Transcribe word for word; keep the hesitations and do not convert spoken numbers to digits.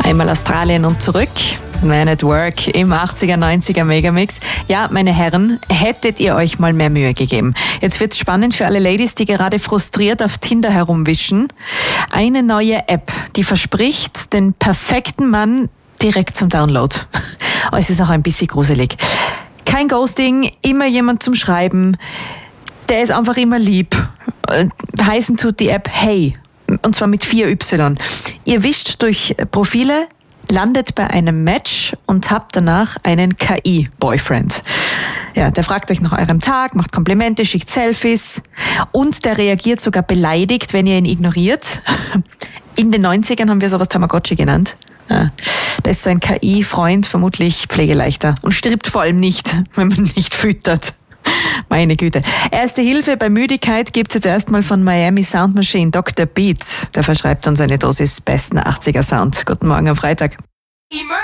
Einmal Australien und zurück. Man at Work im achtziger, neunziger Megamix. Ja, meine Herren, hättet ihr euch mal mehr Mühe gegeben. Jetzt wird's spannend für alle Ladies, die gerade frustriert auf Tinder herumwischen. Eine neue App, die verspricht den perfekten Mann direkt zum Download. Aber es ist auch ein bisschen gruselig. Kein Ghosting, immer jemand zum Schreiben. Der ist einfach immer lieb. Heißen tut die App Hey. Und zwar mit vier Y. Ihr wischt durch Profile, landet bei einem Match und habt danach einen K I-Boyfriend. Ja, der fragt euch nach eurem Tag, macht Komplimente, schickt Selfies und der reagiert sogar beleidigt, wenn ihr ihn ignoriert. In den neunzigern haben wir sowas Tamagotchi genannt. Ja, da ist so ein K I-Freund vermutlich pflegeleichter und stirbt vor allem nicht, wenn man nicht füttert. Meine Güte. Erste Hilfe bei Müdigkeit gibt's jetzt erstmal von Miami Sound Machine. Doktor Beat, der verschreibt uns eine Dosis besten achtziger Sound. Guten Morgen am Freitag.